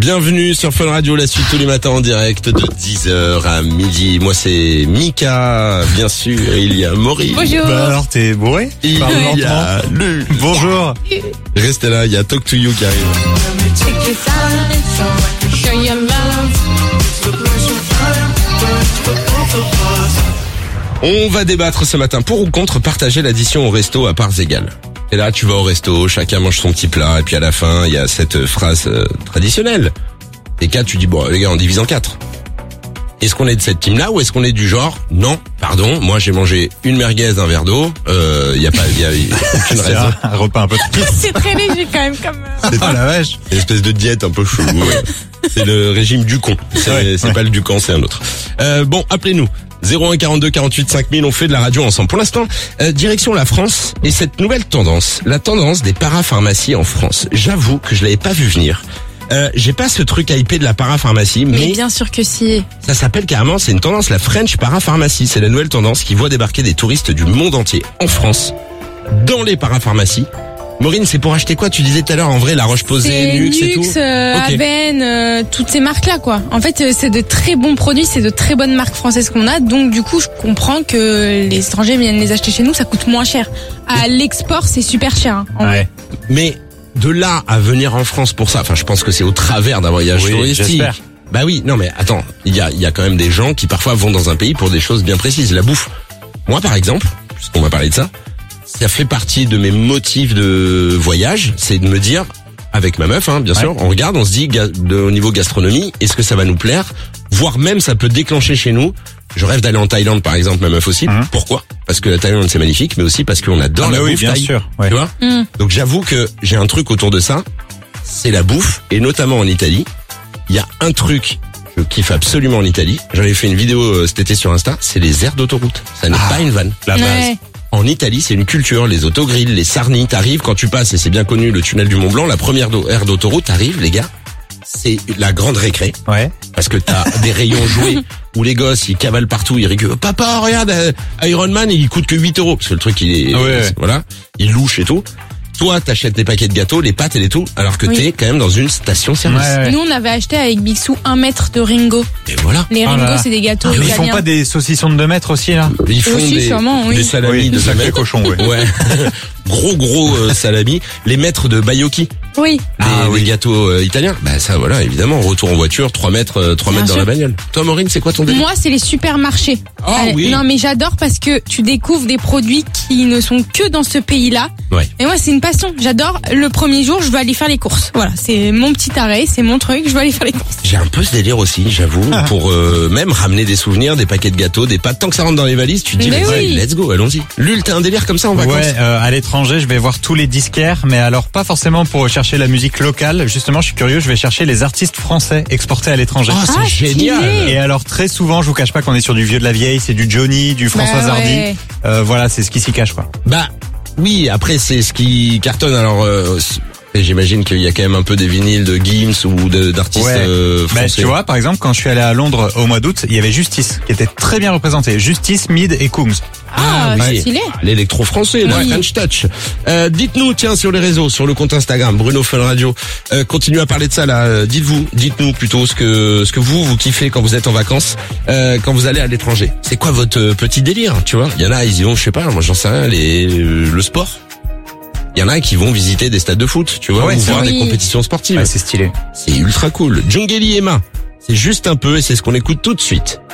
Bienvenue sur Fun Radio, la suite tous les matins en direct de 10h à midi. Moi c'est Mika, bien sûr, et il y a Maurice. Bonjour. Bah alors t'es bourré? Il y a Luc. Bonjour. Restez là, il y a Talk to You qui arrive. On va débattre ce matin pour ou contre partager l'addition au resto à parts égales. Et là, tu vas au resto, chacun mange son petit plat, et puis à la fin, il y a cette phrase traditionnelle. Et 4, tu dis, bon, les gars, on divise en 4. Est-ce qu'on est de cette team-là, ou est-ce qu'on est du genre, non, pardon, moi j'ai mangé une merguez, un verre d'eau, il y a aucune raison. Un repas un peu triste. C'est très léger quand même comme... C'est Oh la vache. une espèce de diète un peu chelou. C'est le régime du con. C'est pas le du camp, c'est un autre. Bon, appelez-nous. 01 42 48 5000, on fait de la radio ensemble. Pour l'instant, direction la France et cette nouvelle tendance, la tendance des parapharmacies en France. J'avoue que je l'avais pas vu venir. J'ai pas ce truc hypé de la parapharmacie, Mais bien sûr que si. ça s'appelle carrément, c'est une tendance, la French parapharmacie. C'est la nouvelle tendance qui voit débarquer des touristes du monde entier en France, dans les parapharmacies. Maureen, c'est pour acheter quoi? Tu disais tout à l'heure, en vrai, La Roche-Posay, Nux et tout. Nux, Ok. Aven, toutes ces marques-là, quoi. En fait, c'est de très bons produits, c'est de très bonnes marques françaises qu'on a. Donc, du coup, je comprends que les étrangers viennent les acheter chez nous, ça coûte moins cher. À l'export, c'est super cher. Hein, en vrai. Ouais. Mais de là à venir en France pour ça, enfin, je pense que c'est au travers d'un voyage Oui, touristique. j'espère. Bah oui, non mais attends, il y a quand même des gens qui parfois vont dans un pays pour des choses bien précises. La bouffe. Moi, par exemple, puisqu'on va parler de ça, ça fait partie de mes motifs de voyage, c'est de me dire, avec ma meuf, hein, bien sûr, on regarde, on se dit, au niveau gastronomie, est-ce que ça va nous plaire? Voire même, ça peut déclencher chez nous. Je rêve d'aller en Thaïlande, par exemple, ma meuf aussi. Pourquoi? Parce que la Thaïlande, c'est magnifique, mais aussi parce qu'on adore la oui, bouffe bien thaï. sûr. Ouais. Tu vois? Donc j'avoue que j'ai un truc autour de ça, c'est la bouffe, et notamment en Italie. Il y a un truc que je kiffe absolument en Italie. J'avais fait une vidéo cet été sur Insta, c'est les aires d'autoroute. Ça n'est pas une vanne. La base. Ouais. En Italie, c'est une culture, les autogrilles, les sarnis, t'arrives, quand tu passes, et c'est bien connu, le tunnel du Mont Blanc, la première aire d'autoroute, t'arrives, les gars, c'est la grande récré, Ouais. parce que t'as des rayons jouets, où les gosses, ils cavalent partout, ils rigolent, papa, regarde, Iron Man, il coûte que 8 €, parce que le truc, il est, Ouais. voilà, il louche et tout. Toi, t'achètes des paquets de gâteaux, les pâtes et les tout, alors que Oui. t'es quand même dans une station-service. Ouais. Nous, on avait acheté avec Bixou 1 mètre de Ringo. Et voilà. Les Oh là Ringo, là. c'est des gâteaux Ils font italiens. pas des saucissons de 2 mètres aussi là? Ils font Aussi, sûrement, oui. des salamis Oui, de sacré mètres. cochon, ouais. Ouais. gros salami. Les maîtres de Baiocchi. Oui. Les gâteaux italiens. Bah ça voilà, évidemment, retour en voiture, 3 mètres dans sûr. la bagnole. Toi Maureen, c'est quoi ton délire? Moi, c'est les supermarchés. Ah oui. Non, mais j'adore parce que tu découvres des produits qui ne sont que dans ce pays-là. Ouais. Et moi, c'est une passion. J'adore. Le premier jour, je veux aller faire les courses. Voilà, c'est mon petit arrêt, c'est mon truc. Je veux aller faire les courses. J'ai un peu ce délire aussi, j'avoue, pour même ramener des souvenirs, des paquets de gâteaux, des pâtes. Tant que ça rentre dans les valises, tu te dis, Mais vas-y, oui. let's go, allons-y. Lul, t'as un délire comme ça en vacances? Ouais, à l'étranger, je vais voir tous les disquaires, mais alors pas forcément pour chercher la musique locale. Justement, je suis curieux, je vais chercher les artistes français exportés à l'étranger. Ah, c'est Ah, stylé. génial. Et alors très souvent, je vous cache pas qu'on est sur du vieux de la vieille, c'est du Johnny, du François Bah ouais. Hardy. Voilà, c'est ce qui s'y cache quoi. Bah oui, après c'est ce qui cartonne. Alors et j'imagine qu'il y a quand même un peu des vinyles de Gims ou d'artistes Bah, français. tu vois, par exemple, quand je suis allé à Londres au mois d'août, il y avait Justice qui était très bien représenté. Justice, Mid et Coombs. Ah, oui. stylé. L'électro français, la Oui. French Touch. Dites-nous, tiens, sur les réseaux, sur le compte Instagram, Bruno Fun Radio, continuez à parler de ça là. Dites-nous plutôt ce que vous kiffez quand vous êtes en vacances, quand vous allez à l'étranger. C'est quoi votre petit délire, tu vois? Il y en a, ils y vont, je sais pas, moi j'en sais rien, le sport. Il y en a qui vont visiter des stades de foot, tu vois, Ouais, ou c'est voir vrai. des compétitions sportives. Ouais, c'est stylé. C'est ultra cool. Djungeli Emma, c'est juste un peu et c'est ce qu'on écoute tout de suite.